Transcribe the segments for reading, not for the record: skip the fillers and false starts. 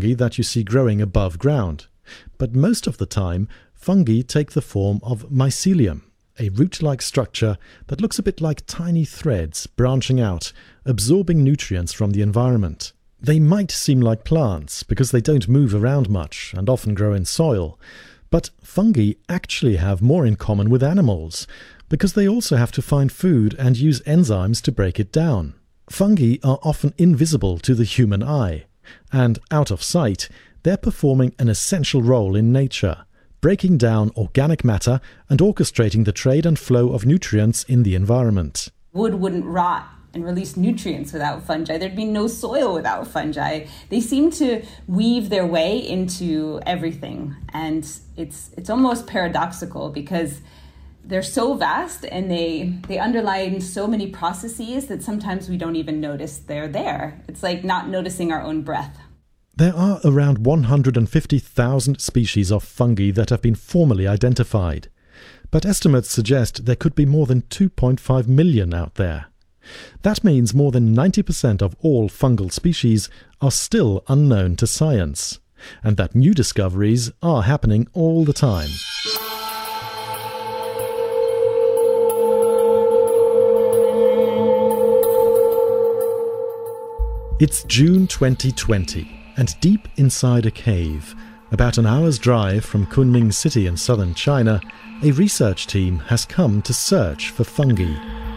fungi that you see growing above ground, but most of the time fungi take the form of mycelium, a root-like structure that looks a bit like tiny threads branching out, absorbing nutrients from the environment. They might seem like plants because they don't move around much and often grow in soil, but fungi actually have more in common with animals because they also have to find food and use enzymes to break it down. Fungi are often invisible to the human eye, and out of sight, they're performing an essential role in nature, breaking down organic matter and orchestrating the trade and flow of nutrients in the environment. Wood wouldn't rot and release nutrients without fungi. There'd be no soil without fungi. They seem to weave their way into everything, and it's almost paradoxical because they're so vast and they underlie so many processes that sometimes we don't even notice they're there. It's like not noticing our own breath. There are around 150,000 species of fungi that have been formally identified, but estimates suggest there could be more than 2.5 million out there. That means more than 90% of all fungal species are still unknown to science, and that new discoveries are happening all the time. It's June 2020, and deep inside a cave, about an hour's drive from Kunming City in southern China, a research team has come to search for fungi.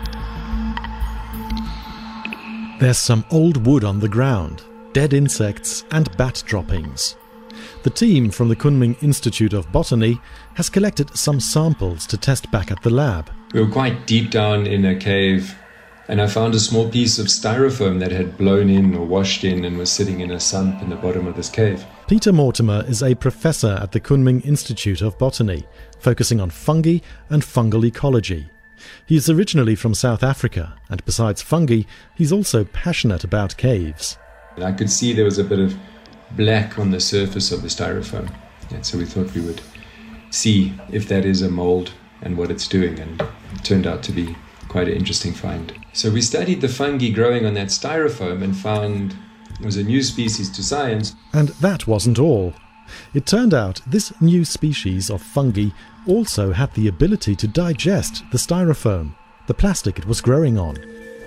There's some old wood on the ground, dead insects and bat droppings. The team from the Kunming Institute of Botany has collected some samples to test back at the lab. We were quite deep down in a cave, and I found a small piece of styrofoam that had blown in or washed in and was sitting in a sump in the bottom of this cave. Peter Mortimer is a professor at the Kunming Institute of Botany, focusing on fungi and fungal ecology. He is originally from South Africa, and besides fungi, he's also passionate about caves. And I could see there was a bit of black on the surface of the styrofoam, and so we thought we would see if that is a mold and what it's doing, and it turned out to be quite an interesting find. So we studied the fungi growing on that styrofoam and found it was a new species to science. And that wasn't all. It turned out this new species of fungi also had the ability to digest the styrofoam, the plastic it was growing on.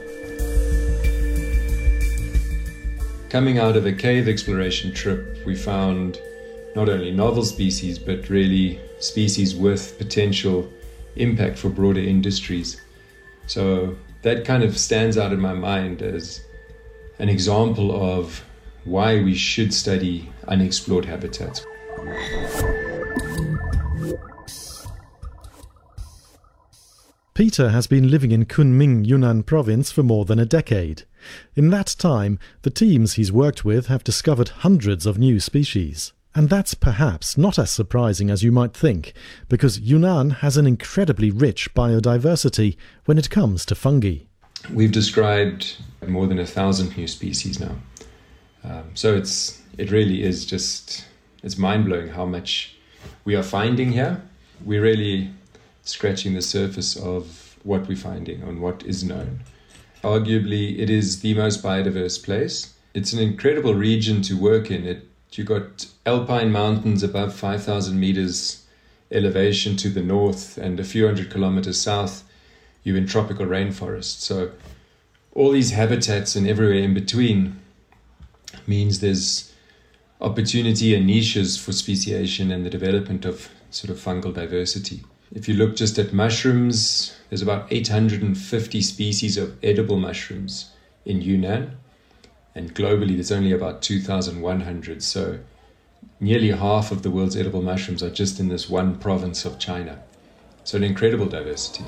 Coming out of a cave exploration trip, we found not only novel species, but really species with potential impact for broader industries. So that kind of stands out in my mind as an example of why we should study unexplored habitats. Peter has been living in Kunming, Yunnan province for more than a decade. In that time, the teams he's worked with have discovered hundreds of new species. And that's perhaps not as surprising as you might think, because Yunnan has an incredibly rich biodiversity when it comes to fungi. We've described more than 1,000 new species now. So it really is just, it's mind-blowing how much we are finding here. We're really scratching the surface of what we're finding and what is known. Arguably, it is the most biodiverse place. It's an incredible region to work in. You've got alpine mountains above 5,000 meters elevation to the north, and a few hundred kilometers south, you're in tropical rainforest. So all these habitats and everywhere in between means there's opportunity and niches for speciation and the development of sort of fungal diversity. If you look just at mushrooms, there's about 850 species of edible mushrooms in Yunnan. And globally, there's only about 2,100. So nearly half of the world's edible mushrooms are just in this one province of China. So an incredible diversity.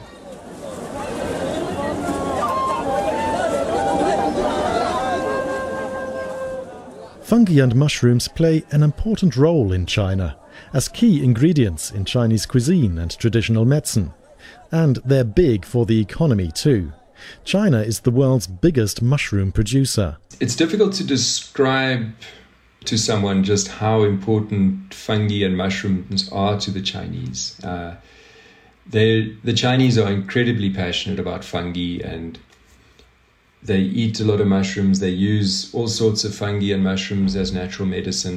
Fungi and mushrooms play an important role in China as key ingredients in Chinese cuisine and traditional medicine. And they're big for the economy too. China is the world's biggest mushroom producer. It's difficult to describe to someone just how important fungi and mushrooms are to the Chinese. The Chinese are incredibly passionate about fungi, and they eat a lot of mushrooms. They use all sorts of fungi and mushrooms as natural medicine.